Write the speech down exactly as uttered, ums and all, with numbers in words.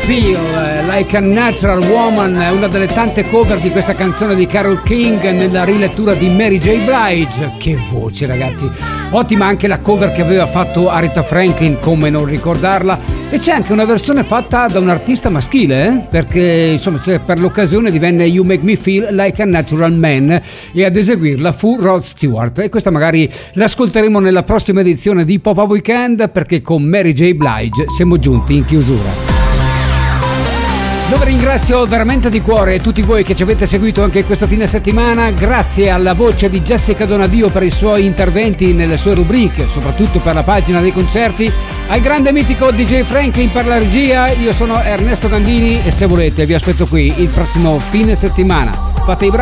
Feel Like a Natural Woman, una delle tante cover di questa canzone di Carole King nella rilettura di Mary J. Blige. Che voce, ragazzi, ottima anche la cover che aveva fatto Aretha Franklin, come non ricordarla. E c'è anche una versione fatta da un artista maschile, eh? Perché insomma per l'occasione divenne You Make Me Feel Like a Natural Man, e ad eseguirla fu Rod Stewart. E questa magari l'ascolteremo nella prossima edizione di Pop-Up Weekend, perché con Mary J. Blige siamo giunti in chiusura, dove ringrazio veramente di cuore tutti voi che ci avete seguito anche questo fine settimana. Grazie alla voce di Jessica Donadio per i suoi interventi nelle sue rubriche, soprattutto per la pagina dei concerti, al grande mitico D J Franklin per la regia. Io sono Ernesto Gandini e se volete vi aspetto qui il prossimo fine settimana. Fate i bravi.